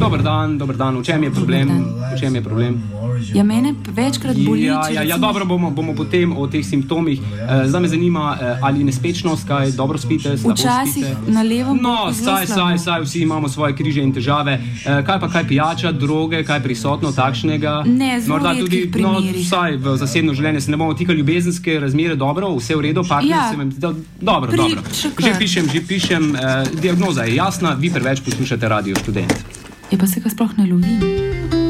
Dober dan. V čem je problem? Ja, mene večkrat boli. Ja, dobro, bomo potem o teh simptomih. Zdaj me zanima, ali nespečnost, kaj dobro spite, slabo spite? Včasih na levom boku zelo slabo. Saj, vsi imamo svoje križe in težave. Kaj pijača, droge, kaj prisotno takšnega? Ne, zelo redkih primerih. Vsaj v zasebno življenje se ne bomo tikali ljubezenske razmere, dobro, vse v redu, dobro. Že pišem, diagnoza je jasna, vi preveč poslušate Radio Študent. Pa se ga sploh ne lovim.